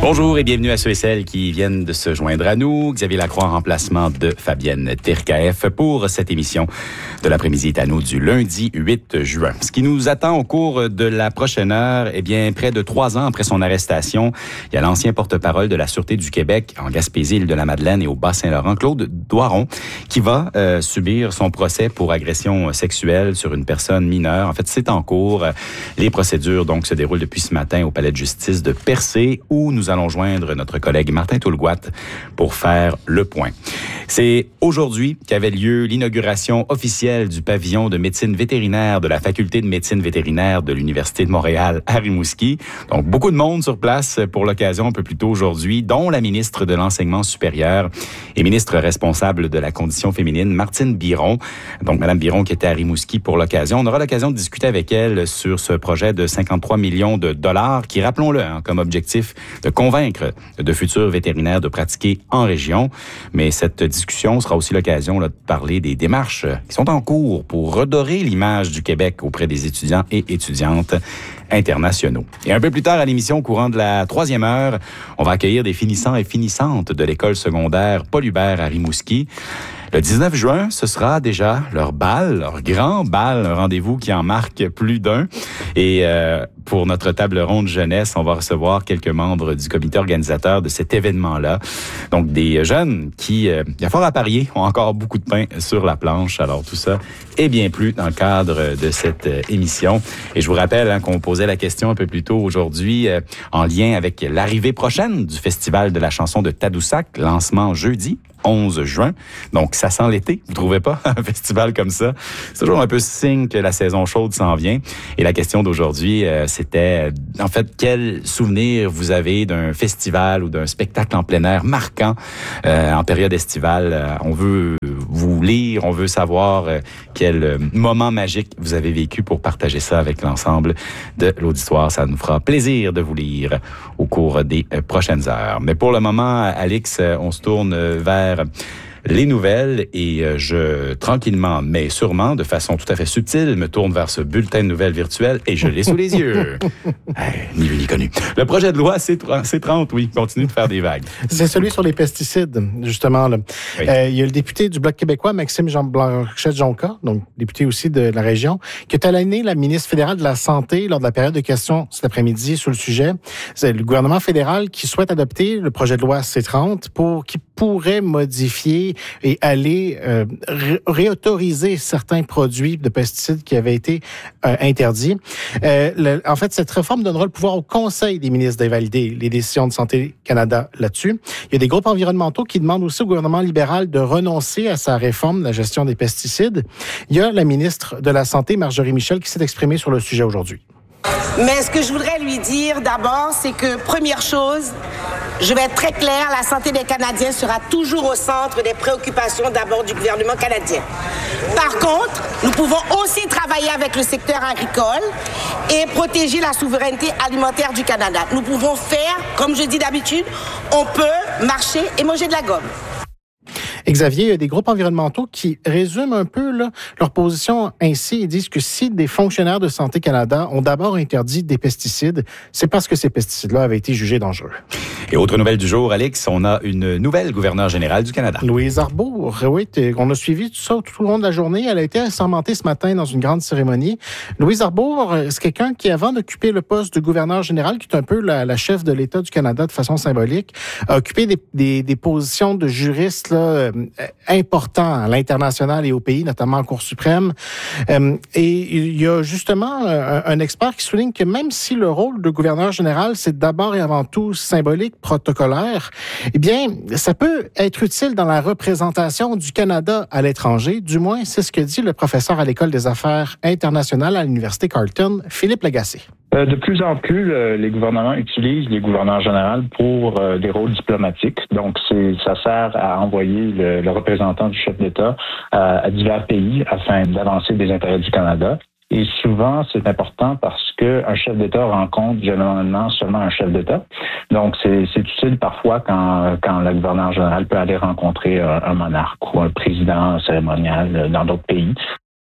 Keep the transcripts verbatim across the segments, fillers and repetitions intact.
Bonjour et bienvenue à ceux et celles qui viennent de se joindre à nous. Xavier Lacroix en remplacement de Fabienne Terkaef pour cette émission de l'après-midi est à nous du lundi huit juin. Ce qui nous attend au cours de la prochaine heure, eh bien, près de trois ans après son arrestation, il y a l'ancien porte-parole de la Sûreté du Québec en Gaspésie, Île-de-la-Madeleine et au Bas-Saint-Laurent, Claude Doiron, qui va euh, subir son procès pour agression sexuelle sur une personne mineure. En fait, c'est en cours. Les procédures, donc, se déroulent depuis ce matin au Palais de justice de Percé, où nous allons joindre notre collègue Martin Toulgoat pour faire le point. C'est aujourd'hui qu'avait lieu l'inauguration officielle du pavillon de médecine vétérinaire de la Faculté de médecine vétérinaire de l'Université de Montréal à Rimouski. Donc, beaucoup de monde sur place pour l'occasion un peu plus tôt aujourd'hui, dont la ministre de l'Enseignement supérieur et ministre responsable de la condition féminine, Martine Biron. Donc, Madame Biron qui était à Rimouski pour l'occasion. On aura l'occasion de discuter avec elle sur ce projet de cinquante-trois millions de dollars qui, rappelons-le, hein, comme objectif de convaincre de futurs vétérinaires de pratiquer en région. Mais cette discussion sera aussi l'occasion là, de parler des démarches qui sont en cours pour redorer l'image du Québec auprès des étudiants et étudiantes internationaux. Et un peu plus tard à l'émission, au courant de la troisième heure, on va accueillir des finissants et finissantes de l'école secondaire Paul Hubert à Rimouski. Le dix-neuf juin, ce sera déjà leur bal, leur grand bal, un rendez-vous qui en marque plus d'un. Et euh, pour notre table ronde jeunesse, on va recevoir quelques membres du comité organisateur de cet événement-là. Donc, des jeunes qui, euh, il y a fort à parier, ont encore beaucoup de pain sur la planche. Alors, tout ça et bien plus dans le cadre de cette euh, émission. Et je vous rappelle hein, qu'on posait la question un peu plus tôt aujourd'hui euh, en lien avec l'arrivée prochaine du Festival de la chanson de Tadoussac, lancement jeudi onze juin. Donc, ça sent l'été, vous trouvez pas? Un festival comme ça, c'est toujours un peu signe que la saison chaude s'en vient. Et la question d'aujourd'hui, euh, c'était, en fait, quel souvenir vous avez d'un festival ou d'un spectacle en plein air marquant euh, en période estivale? Euh, on veut vous lire, on veut savoir euh, quel euh, moment magique vous avez vécu pour partager ça avec l'ensemble de l'auditoire. Ça nous fera plaisir de vous lire au cours des euh, prochaines heures. Mais pour le moment, Alix, euh, on se tourne vers les nouvelles et je, tranquillement, mais sûrement, de façon tout à fait subtile, me tourne vers ce bulletin de nouvelles virtuel et je l'ai sous les yeux. Hey, ni vu ni connu. Le projet de loi C trente, oui, continue de faire des vagues. C'est celui sur les pesticides, justement. Là. Oui. Euh, il y a le député du Bloc québécois, Maxime Jean Blanchette-Jonca, donc député aussi de la région, qui a talonné la ministre fédérale de la Santé lors de la période de questions cet après-midi sur le sujet. C'est le gouvernement fédéral qui souhaite adopter le projet de loi C trente pour qui pourrait modifier et aller euh, ré- réautoriser certains produits de pesticides qui avaient été euh, interdits. Euh, le, en fait, cette réforme donnera le pouvoir au Conseil des ministres d'invalider les décisions de Santé Canada là-dessus. Il y a des groupes environnementaux qui demandent aussi au gouvernement libéral de renoncer à sa réforme de la gestion des pesticides. Il y a la ministre de la Santé, Marjorie Michel, qui s'est exprimée sur le sujet aujourd'hui. Mais ce que je voudrais lui dire d'abord, c'est que, première chose, je vais être très claire, la santé des Canadiens sera toujours au centre des préoccupations d'abord du gouvernement canadien. Par contre, nous pouvons aussi travailler avec le secteur agricole et protéger la souveraineté alimentaire du Canada. Nous pouvons faire, comme je dis d'habitude, on peut marcher et manger de la gomme. Xavier, il y a des groupes environnementaux qui résument un peu là, leur position ainsi. Ils disent que si des fonctionnaires de Santé Canada ont d'abord interdit des pesticides, c'est parce que ces pesticides-là avaient été jugés dangereux. Et autre nouvelle du jour, Alex, on a une nouvelle gouverneure générale du Canada. Louise Arbour, oui, on a suivi tout ça tout au long de la journée. Elle a été assermentée ce matin dans une grande cérémonie. Louise Arbour, c'est quelqu'un qui, avant d'occuper le poste de gouverneur général, qui est un peu la, la chef de l'État du Canada de façon symbolique, a occupé des, des, des positions de juriste là, important à l'international et au pays, notamment en Cour suprême. Euh, et il y a justement un, un expert qui souligne que même si le rôle de gouverneur général, c'est d'abord et avant tout symbolique, protocolaire, eh bien, ça peut être utile dans la représentation du Canada à l'étranger. Du moins, c'est ce que dit le professeur à l'École des affaires internationales à l'Université Carleton, Philippe Lagacé. De plus en plus, le, les gouvernements utilisent les gouverneurs généraux pour euh, des rôles diplomatiques. Donc, c'est, ça sert à envoyer le, le représentant du chef d'État à, à divers pays afin d'avancer des intérêts du Canada. Et souvent, c'est important parce qu'un chef d'État rencontre généralement seulement un chef d'État. Donc, c'est, c'est utile parfois quand, quand le gouverneur général peut aller rencontrer un, un monarque ou un président cérémonial dans d'autres pays.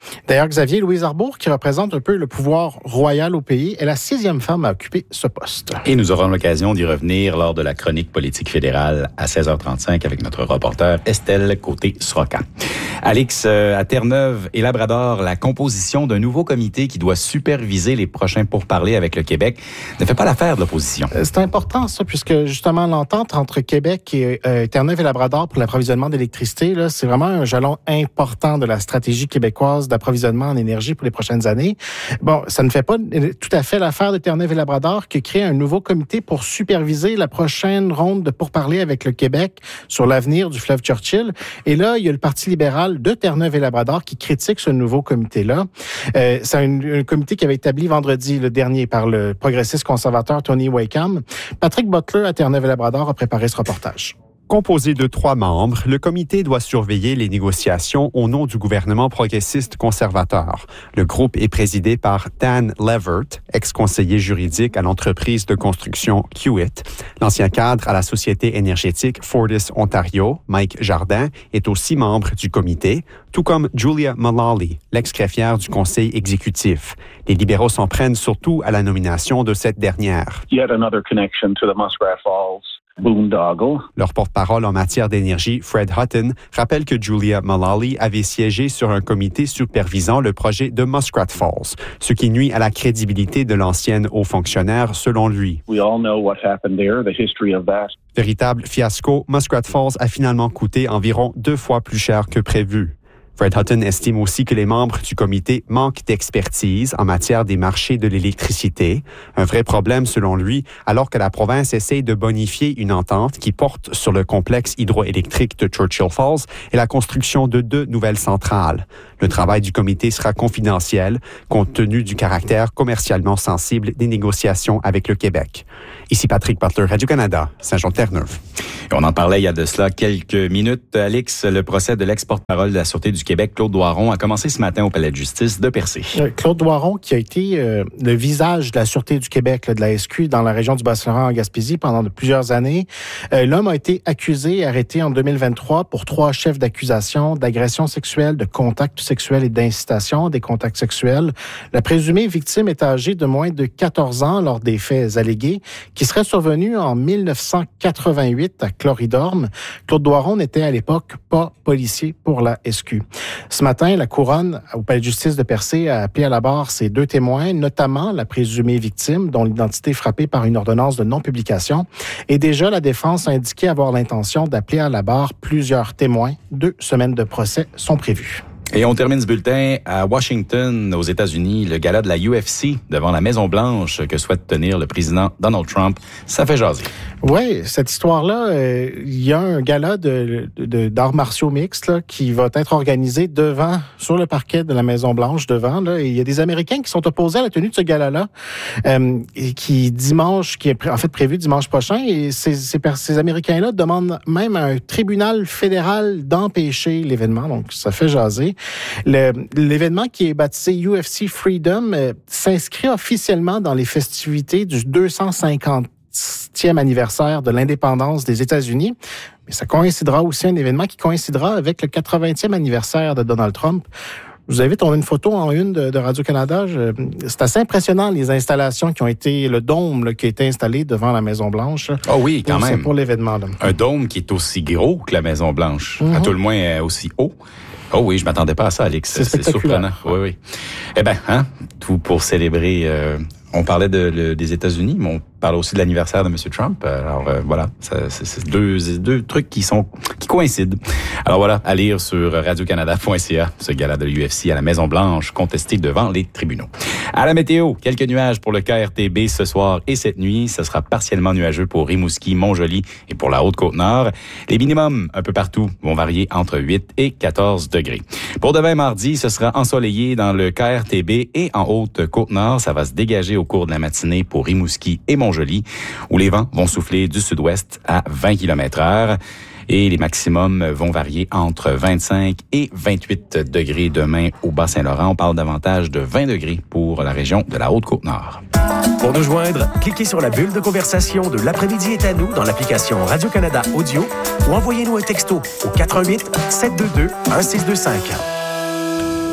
D'ailleurs, Xavier, Louise Arbour, qui représente un peu le pouvoir royal au pays, est la sixième femme à occuper ce poste. Et nous aurons l'occasion d'y revenir lors de la chronique politique fédérale à seize heures trente-cinq avec notre reporter Estelle Côté-Sroca. Alix, euh, à Terre-Neuve et Labrador, la composition d'un nouveau comité qui doit superviser les prochains pourparlers avec le Québec ne fait pas l'affaire de l'opposition. C'est important, ça, puisque justement l'entente entre Québec et euh, Terre-Neuve et Labrador pour l'approvisionnement d'électricité, là, c'est vraiment un jalon important de la stratégie québécoise d'approvisionnement en énergie pour les prochaines années. Bon, ça ne fait pas tout à fait l'affaire de Terre-Neuve et Labrador qui crée un nouveau comité pour superviser la prochaine ronde de pourparlers avec le Québec sur l'avenir du fleuve Churchill. Et là, il y a le Parti libéral de Terre-Neuve et Labrador qui critique ce nouveau comité-là. Euh, c'est un, un comité qui avait été établi vendredi le dernier par le progressiste conservateur Tony Wakeham. Patrick Butler à Terre-Neuve et Labrador a préparé ce reportage. Composé de trois membres, le comité doit surveiller les négociations au nom du gouvernement progressiste conservateur. Le groupe est présidé par Dan Levert, ex-conseiller juridique à l'entreprise de construction Hewitt. L'ancien cadre à la société énergétique Fortis Ontario, Mike Jardin, est aussi membre du comité, tout comme Julia Mullally, l'ex-greffière du conseil exécutif. Les libéraux s'en prennent surtout à la nomination de cette dernière. Yet another connection to the Muskrat Falls boondoggle. Leur porte-parole en matière d'énergie, Fred Hutton, rappelle que Julia Mullally avait siégé sur un comité supervisant le projet de Muskrat Falls, ce qui nuit à la crédibilité de l'ancienne haut fonctionnaire, selon lui. We all know what happened there, the history of that. Véritable fiasco, Muskrat Falls a finalement coûté environ deux fois plus cher que prévu. Fred Hutton estime aussi que les membres du comité manquent d'expertise en matière des marchés de l'électricité. Un vrai problème selon lui, alors que la province essaye de bonifier une entente qui porte sur le complexe hydroélectrique de Churchill Falls et la construction de deux nouvelles centrales. Le travail du comité sera confidentiel, compte tenu du caractère commercialement sensible des négociations avec le Québec. Ici Patrick Butler, Radio-Canada, Saint-Jean-de-Terre-Neuve. On en parlait il y a de cela quelques minutes. Alix, le procès de l'ex-porte-parole de la Sûreté du Québec, Claude Doiron, a commencé ce matin au Palais de justice de Percé. Claude Doiron, qui a été euh, le visage de la Sûreté du Québec, là, de la S Q, dans la région du Bas-Saint-Laurent en Gaspésie pendant de plusieurs années. Euh, l'homme a été accusé et arrêté en deux mille vingt-trois pour trois chefs d'accusation d'agression sexuelle, de contact sexuel et d'incitation à des contacts sexuels. La présumée victime est âgée de moins de quatorze ans lors des faits allégués, qui seraient survenus en mille neuf cent quatre-vingt-huit à Cloridorme. Claude Doiron n'était à l'époque pas policier pour la S Q. Ce matin, la Couronne, au Palais de justice de Percé, a appelé à la barre ses deux témoins, notamment la présumée victime, dont l'identité est frappée par une ordonnance de non-publication. Et déjà, la défense a indiqué avoir l'intention d'appeler à la barre plusieurs témoins. Deux semaines de procès sont prévues. Et on termine ce bulletin à Washington, aux États-Unis, le gala de la U F C devant la Maison-Blanche que souhaite tenir le président Donald Trump. Ça fait jaser. Oui, cette histoire-là, euh, il y a un gala de, de, d'arts martiaux mixtes là, qui va être organisé devant, sur le parquet de la Maison-Blanche, devant. Là, et il y a des Américains qui sont opposés à la tenue de ce gala-là, euh, et qui dimanche, qui est en fait prévu dimanche prochain. Et ces, ces, ces Américains-là demandent même à un tribunal fédéral d'empêcher l'événement. Donc, ça fait jaser. Le, l'événement qui est baptisé U F C Freedom euh, s'inscrit officiellement dans les festivités du deux cent cinquantième anniversaire de l'indépendance des États-Unis. Mais ça coïncidera aussi un événement qui coïncidera avec le quatre-vingtième anniversaire de Donald Trump. Je vous invite, on a une photo en une de, de Radio-Canada. Je, c'est assez impressionnant, les installations qui ont été, le dôme là, qui a été installé devant la Maison-Blanche. Oh oui, quand pour, même. Pour l'événement. Là. Un dôme qui est aussi gros que la Maison-Blanche. Mm-hmm. À tout le moins aussi haut. Oh oui, je m'attendais pas à ça, Alix. C'est, c'est surprenant. Oui, oui. Eh bien, hein, tout pour célébrer... Euh, on parlait de, de, des États-Unis, mais on parle aussi de l'anniversaire de M. Trump. Alors euh, voilà, ça, c'est, c'est deux, deux trucs qui sont qui coïncident. Alors voilà, à lire sur radio canada point c a, ce gala de l'U F C à la Maison-Blanche, contesté devant les tribunaux. À la météo, quelques nuages pour le K R T B ce soir et cette nuit. Ce sera partiellement nuageux pour Rimouski, Montjoly et pour la Haute-Côte-Nord. Les minimums, un peu partout, vont varier entre huit et quatorze degrés. Pour demain mardi, ce sera ensoleillé dans le K R T B et en Haute-Côte-Nord. Ça va se dégager au cours de la matinée pour Rimouski et Montjoly, où les vents vont souffler du sud-ouest à vingt kilomètres heure. Et les maximums vont varier entre vingt-cinq et vingt-huit degrés demain au Bas-Saint-Laurent. On parle davantage de vingt degrés pour la région de la Haute-Côte-Nord. Pour nous joindre, cliquez sur la bulle de conversation de L'après-midi est à nous dans l'application Radio-Canada Audio ou envoyez-nous un texto au quatre un huit, sept deux deux, un six deux cinq.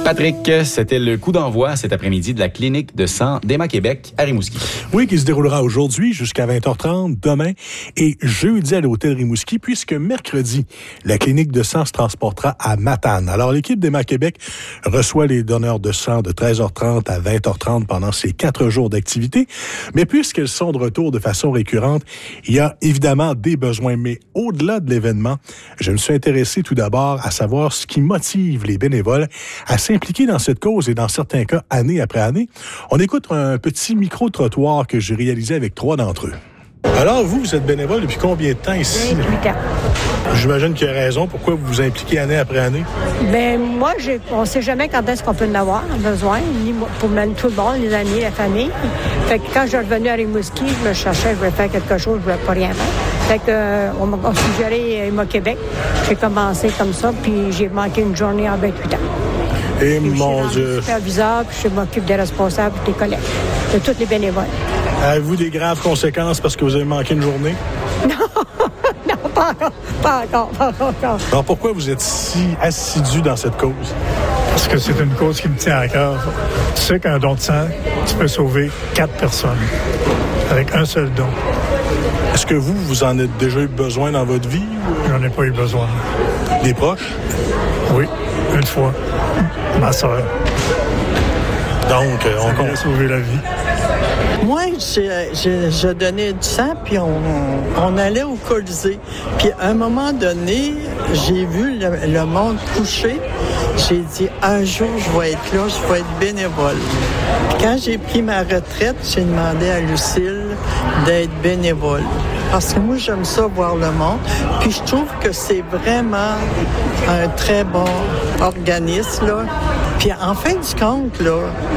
Patrick, c'était le coup d'envoi cet après-midi de la clinique de sang d'Emma Québec à Rimouski. Oui, qui se déroulera aujourd'hui jusqu'à vingt heures trente, demain et jeudi à l'hôtel Rimouski, puisque mercredi, la clinique de sang se transportera à Matane. Alors, l'équipe d'Emma Québec reçoit les donneurs de sang de treize heures trente à vingt heures trente pendant ces quatre jours d'activité. Mais puisqu'elles sont de retour de façon récurrente, il y a évidemment des besoins. Mais au-delà de l'événement, je me suis intéressé tout d'abord à savoir ce qui motive les bénévoles à s'impliquer dans cette cause et dans certains cas, année après année. On écoute un petit micro-trottoir que j'ai réalisé avec trois d'entre eux. Alors, vous, vous êtes bénévole depuis combien de temps ici? vingt-huit ans. J'imagine qu'il y a raison. Pourquoi vous vous impliquez année après année? Bien, moi, j'ai, on ne sait jamais quand est-ce qu'on peut en avoir besoin, ni pour même tout le monde, les amis, la famille. Fait que quand je suis revenu à Rimouski, je me cherchais, je voulais faire quelque chose, je voulais pas rien faire. Fait que, euh, on m'a suggéré Emma Québec. J'ai commencé comme ça, puis j'ai manqué une journée en vingt-huit ans. Et puis, mon Dieu! Je suis superviseur, puis je m'occupe des responsables, des collègues, de tous les bénévoles. Avez-vous des graves conséquences parce que vous avez manqué une journée? Non, non, pas encore, pas encore, pas encore. Alors, pourquoi vous êtes si assidu dans cette cause? Parce que c'est une cause qui me tient à cœur. Tu sais qu'un don de sang, tu peux sauver quatre personnes avec un seul don. Est-ce que vous, vous en avez déjà eu besoin dans votre vie? Ou... J'en ai pas eu besoin. Des proches? Oui, une fois. Ma soeur. Donc, euh, on compte sauver la vie. Moi, j'ai, j'ai, j'ai donné du sang, puis on, on allait au Colisée. Puis à un moment donné, j'ai vu le, le monde coucher. J'ai dit, un jour, je vais être là, je vais être bénévole. Puis quand j'ai pris ma retraite, j'ai demandé à Lucille d'être bénévole. Parce que moi, j'aime ça, voir le monde. Puis je trouve que c'est vraiment un très bon organisme, là. Puis en fin de compte, là,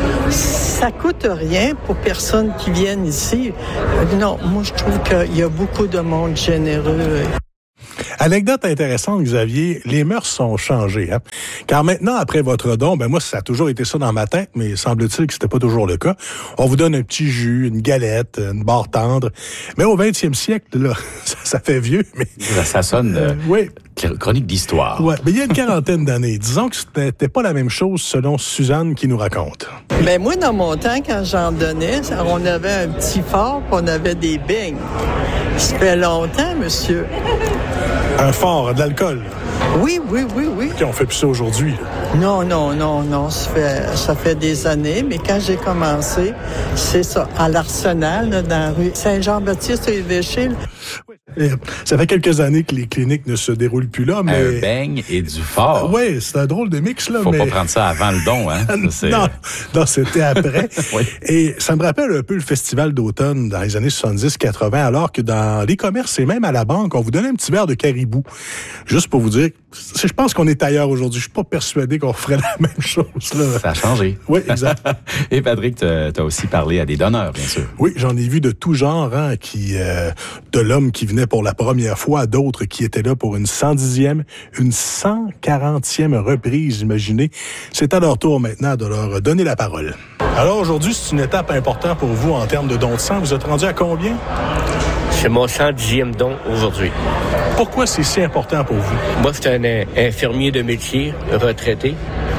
ça coûte rien pour personne qui viennent ici. Non, moi, je trouve qu'il y a beaucoup de monde généreux. Anecdote intéressante, Xavier, les mœurs sont changées. Hein? Car maintenant, après votre don, ben moi, ça a toujours été ça dans ma tête, mais semble-t-il que c'était pas toujours le cas. On vous donne un petit jus, une galette, une barre tendre. Mais au vingtième siècle, là, ça, ça fait vieux, mais... Ça, ça sonne euh, oui. Chronique d'histoire. Ouais, mais il y a une quarantaine d'années. Disons que c'était pas la même chose selon Suzanne qui nous raconte. Ben moi, dans mon temps, quand j'en donnais, on avait un petit fort, puis on avait des beignes. Ça fait longtemps, monsieur. Un fort, de l'alcool. Oui, oui, oui, oui. OK, on fait plus ça aujourd'hui. Non, non, non, non. Ça fait, ça fait des années, mais quand j'ai commencé, c'est ça, à l'Arsenal, là, dans la rue Saint-Jean-Baptiste et Évêché. Oui. Ça fait quelques années que les cliniques ne se déroulent plus là, mais... Un beigne et du fort. Oui, c'est un drôle de mix, là, Faut mais... pas prendre ça avant le don, hein? Ça, c'est... non, non, c'était après. Oui. Et ça me rappelle un peu le festival d'automne dans les années soixante-dix quatre-vingt, alors que dans les commerces et même à la banque, on vous donnait un petit verre de caribou. Juste pour vous dire, je pense qu'on est ailleurs aujourd'hui. Je suis pas persuadé qu'on ferait la même chose, là. Ça a changé. Oui, exact. Et Patrick, tu as aussi parlé à des donneurs, bien sûr. Oui, j'en ai vu de tout genre, hein, qui, euh, de l'homme qui venait pour la première fois à d'autres qui étaient là pour une cent dixième, une cent quarantième reprise, imaginez. C'est à leur tour maintenant de leur donner la parole. Alors aujourd'hui, c'est une étape importante pour vous en termes de don de sang. Vous êtes rendu à combien? C'est mon cent dixième don aujourd'hui. Pourquoi c'est si important pour vous? Moi, j'étais un infirmier de métier, retraité.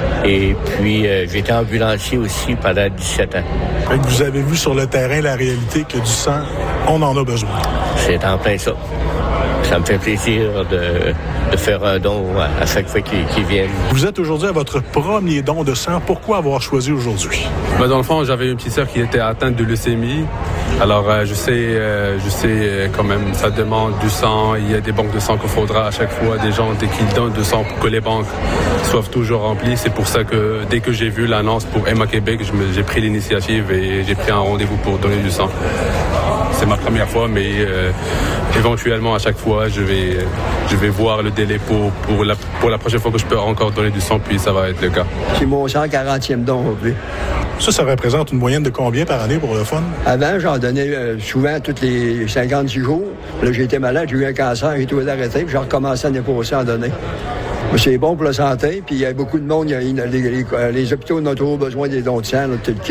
Et puis, euh, j'étais ambulancier aussi pendant dix-sept ans. Fait que vous avez vu sur le terrain la réalité que du sang, on en a besoin. C'est en plein ça. Ça me fait plaisir de, de faire un don à, à chaque fois qu'ils, qu'ils viennent. Vous êtes aujourd'hui à votre premier don de sang. Pourquoi avoir choisi aujourd'hui? Ben dans le fond, j'avais une petite sœur qui était atteinte de leucémie. Alors, euh, je sais, euh, je sais euh, quand même, ça demande du sang. Il y a des banques de sang qu'il faudra à chaque fois, des gens dès qu'ils donnent du sang pour que les banques soient toujours remplies. C'est pour ça que dès que j'ai vu l'annonce pour Emma Québec, je me, j'ai pris l'initiative et j'ai pris un rendez-vous pour donner du sang. C'est ma première fois, mais euh, éventuellement, à chaque fois, je vais, je vais voir le délai pour, pour, la, pour la prochaine fois que je peux encore donner du sang, puis ça va être le cas. C'est mon cent quarantième don aujourd'hui. Ça, ça représente une moyenne de combien par année pour le fun? Avant, j'en donnais euh, souvent tous les cinquante-six jours. Là, j'ai été malade, j'ai eu un cancer, j'ai tout arrêté, puis j'ai recommencé l'année passée à en donner. Mais c'est bon pour la santé, puis il y a beaucoup de monde, il y a, les, les, les hôpitaux ont toujours besoin des dons de sang, là, tout le kit.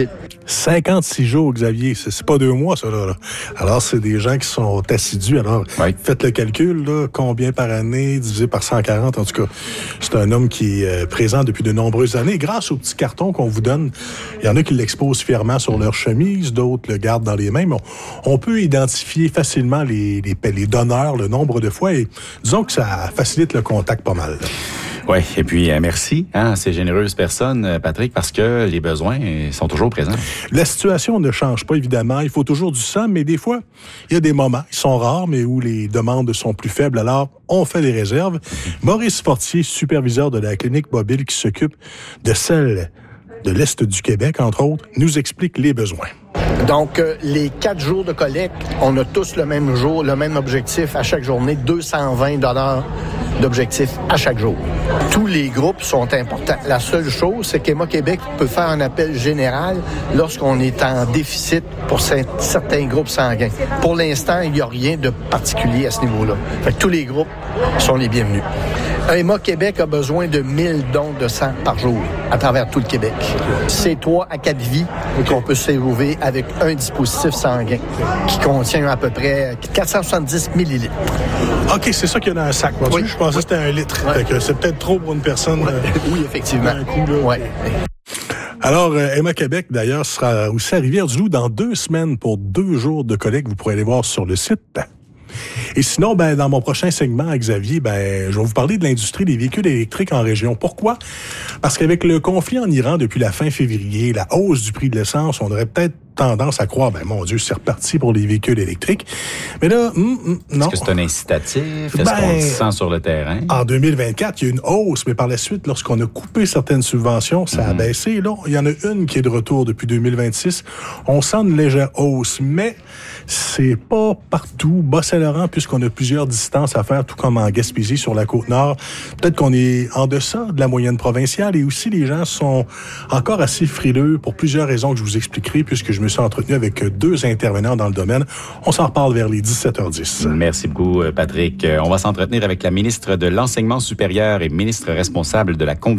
cinquante-six jours, Xavier. C'est, c'est pas deux mois, ça, là. Alors, c'est des gens qui sont assidus. Alors, oui. Faites le calcul, là. Combien par année, divisé par cent quarante. En tout cas, c'est un homme qui est euh, présent depuis de nombreuses années. Grâce au petit carton qu'on vous donne, il y en a qui l'exposent fièrement sur leur chemise, d'autres le gardent dans les mains. Mais on, on peut identifier facilement les, les, les donneurs, le nombre de fois. Et disons que ça facilite le contact pas mal. Oui, et puis euh, merci hein, à ces généreuses personnes, Patrick, parce que les besoins sont toujours présents. La situation ne change pas, évidemment. Il faut toujours du sang, mais des fois, il y a des moments, ils sont rares, mais où les demandes sont plus faibles. Alors, on fait des réserves. Mm-hmm. Maurice Fortier, superviseur de la clinique mobile qui s'occupe de celle de l'Est du Québec, entre autres, nous explique les besoins. Donc, euh, les quatre jours de collecte, on a tous le même jour, le même objectif à chaque journée, deux cent vingt dollars d'objectifs à chaque jour. Tous les groupes sont importants. La seule chose, c'est qu'Emma Québec peut faire un appel général lorsqu'on est en déficit pour certains groupes sanguins. Pour l'instant, il n'y a rien de particulier à ce niveau-là. Fait que tous les groupes sont les bienvenus. Emma Québec a besoin de mille dons de sang par jour à travers tout le Québec. C'est trois à quatre vies qu'on peut sauver avec un dispositif sanguin qui contient à peu près quatre cent soixante-dix millilitres. OK, c'est ça qu'il y a dans un sac. Oui. Je pensais que c'était un litre. Ouais. Fait que c'est peut-être trop pour une personne. Ouais. Euh, oui, effectivement. Un coup, là. Ouais. Alors, euh, Emma Québec, d'ailleurs, sera aussi à Rivière-du-Loup dans deux semaines pour deux jours de collecte. Vous pourrez aller voir sur le site. Et sinon, ben, dans mon prochain segment, Xavier, ben, je vais vous parler de l'industrie des véhicules électriques en région. Pourquoi? Parce qu'avec le conflit en Iran depuis la fin février, la hausse du prix de l'essence, on aurait peut-être tendance à croire, ben mon Dieu, c'est reparti pour les véhicules électriques. Mais là, mm, mm, non. Est-ce que c'est un incitatif? Est-ce ben, qu'on le sent sur le terrain? En deux mille vingt-quatre, il y a une hausse, mais par la suite, lorsqu'on a coupé certaines subventions, ça mm-hmm. a baissé. Là, il y en a une qui est de retour depuis deux mille vingt-six. On sent une légère hausse, mais c'est pas partout. Bas-Saint-Laurent, puisqu'on a plusieurs distances à faire, tout comme en Gaspésie, sur la Côte-Nord, peut-être qu'on est en deçà de la moyenne provinciale. Et aussi, les gens sont encore assez frileux pour plusieurs raisons que je vous expliquerai, puisque je me suis entretenu avec deux intervenants dans le domaine. On s'en reparle vers les dix-sept heures dix. Merci beaucoup, Patrick. On va s'entretenir avec la ministre de l'Enseignement supérieur et ministre responsable de la condition